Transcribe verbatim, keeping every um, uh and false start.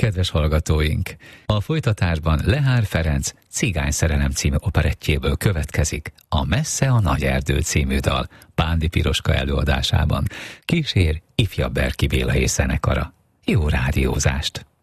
kedves hallgatóink! A folytatásban Lehár Ferenc Cigány szerelem című operettjéből következik a Messze a nagy erdő című dal Pándi Piroska előadásában. Kísér ifjabb Berki Béla és zenekara. Jó rádiózást!